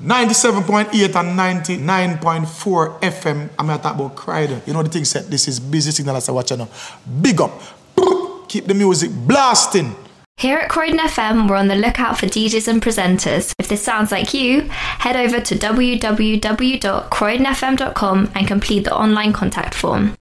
97.8 and 99.4 FM. I'm going to talk about Crider. You know the thing said, this is Busy Signal as I watch now. Big up. Keep the music blasting. Here at Croydon FM, we're on the lookout for DJs and presenters. If this sounds like you, head over to www.croydonfm.com and complete the online contact form.